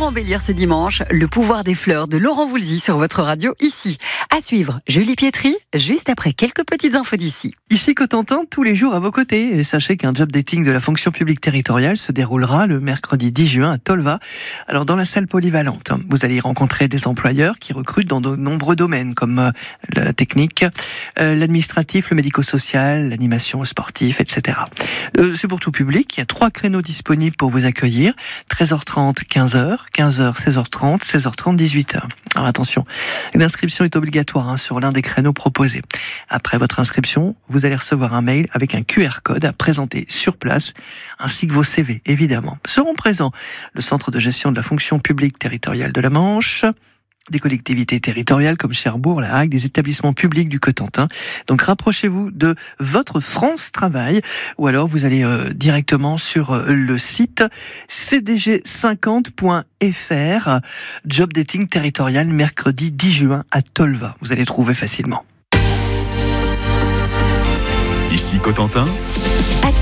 embellir ce dimanche, Le pouvoir des fleurs de Laurent Voulzy sur votre radio ici. À suivre, Julie Pietri, juste après quelques petites infos d'ici. Ici Cotentin, tous les jours à vos côtés. Et sachez qu'un job dating de la fonction publique territoriale se déroulera le mercredi 10 juin à Tolva. Alors dans la salle polyvalente, vous allez y rencontrer des employeurs qui recrutent dans de nombreux domaines comme la technique, l'administratif, le médico-social, l'animation, le sportif, etc. C'est pour tout public. Il y a 3 créneaux disponibles pour vous accueillir. 13h30, 15h, 15h, 16h30, 16h30, 18h. Alors attention, l'inscription est obligatoire sur l'un des créneaux proposés. Après votre inscription, vous allez recevoir un mail avec un QR code à présenter sur place, ainsi que vos CV, évidemment. Seront présents le Centre de gestion de la fonction publique territoriale de la Manche, des collectivités territoriales comme Cherbourg, La Hague, des établissements publics du Cotentin. Donc rapprochez-vous de votre France Travail ou alors vous allez directement sur le site cdg50.fr, job dating territorial mercredi 10 juin à Tolva. Vous allez trouver facilement. Ici Cotentin.